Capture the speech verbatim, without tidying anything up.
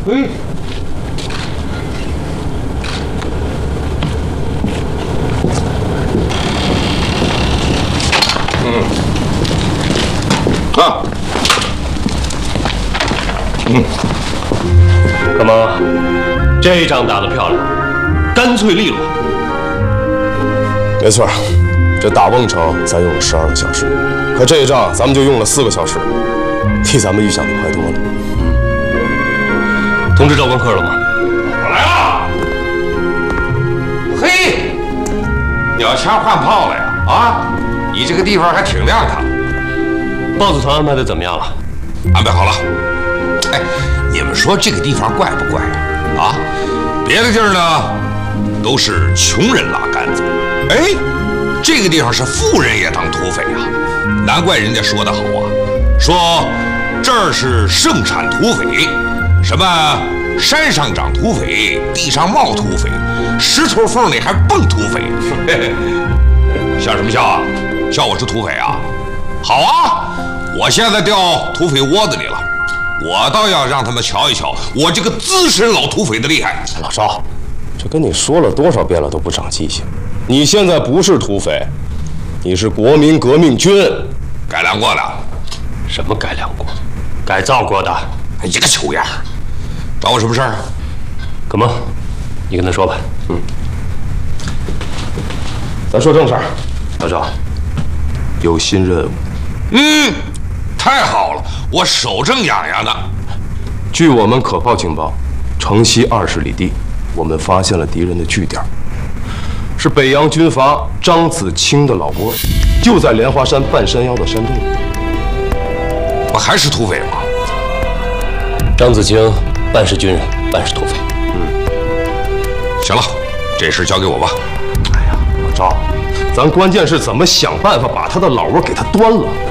嘿。 嗯，啊，嗯， 干妈，这仗打得漂亮，干脆利落。 没错，这打瓮城咱用了十二个小时，可这一仗咱们就用了四个小时，比咱们预想的快多了。 通知赵光科了吗？ 我来了。嘿，鸟枪换炮了呀！啊！ 你这个地方还挺亮堂， 豹子团安排的怎么样了？ 安排好了。哎，你们说这个地方怪不怪呀？啊，别的地儿呢都是穷人拉杆子，哎，这个地方是富人也当土匪啊，难怪人家说得好啊，说这儿是盛产土匪，什么山上长土匪，地上冒土匪，石头缝里还蹦土匪，嘿嘿，笑什么笑啊？ 笑我是土匪啊！好啊，我现在掉土匪窝子里了，我倒要让他们瞧一瞧我这个资深老土匪的厉害。 老赵，这跟你说了多少遍了都不长记性。你现在不是土匪，你是国民革命军， 改良过的。 什么改良过？改造过的。 一个球样，找我什么事儿啊？ 干嘛？你跟他说吧。 嗯，咱说正事儿。老赵。 有新任务， 嗯，太好了，我手正痒痒呢。 据我们可靠情报，城西二十里地，我们发现了敌人的据点，是北洋军阀张子清的老窝，就在莲花山半山腰的山洞里。 不还是土匪吗？ 张子清半是军人，半是土匪。 嗯，行了，这事交给我吧。 哎呀，老赵。 咱关键是怎么想办法把他的老窝给他端了。